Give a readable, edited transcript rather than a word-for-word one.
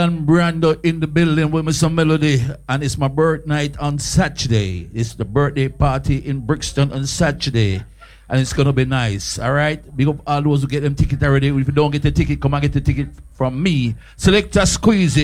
And Brando in the building with me some melody, and it's my birth night on Saturday. It's the birthday party in Brixton on Saturday, and it's gonna be nice. All right, big up all those who get them ticket already. If you don't get the ticket, come and get the ticket from me. Selector Squeezy.